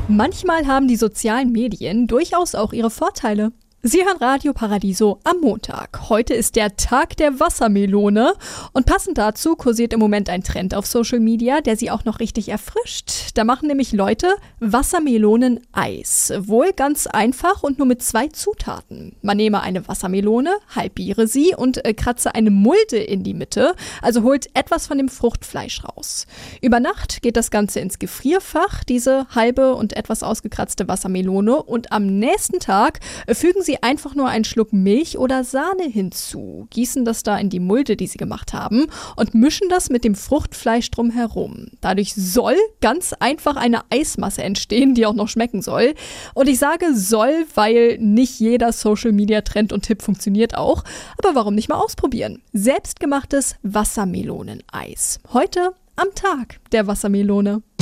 Manchmal haben die sozialen Medien durchaus auch ihre Vorteile. Sie hören Radio Paradiso am Montag. Heute ist der Tag der Wassermelone und passend dazu kursiert im Moment ein Trend auf Social Media, der sie auch noch richtig erfrischt. Da machen nämlich Leute Wassermelonen-Eis. Wohl ganz einfach und nur mit 2 Zutaten. Man nehme eine Wassermelone, halbiere sie und kratze eine Mulde in die Mitte, also holt etwas von dem Fruchtfleisch raus. Über Nacht geht das Ganze ins Gefrierfach, diese halbe und etwas ausgekratzte Wassermelone, und am nächsten Tag fügen Sie einfach nur einen Schluck Milch oder Sahne hinzu, gießen das da in die Mulde, die Sie gemacht haben, und mischen das mit dem Fruchtfleisch drumherum. Dadurch soll ganz einfach eine Eismasse entstehen, die auch noch schmecken soll. Und ich sage soll, weil nicht jeder Social-Media-Trend und Tipp funktioniert auch. Aber warum nicht mal ausprobieren? Selbstgemachtes Wassermeloneneis. Heute am Tag der Wassermelone.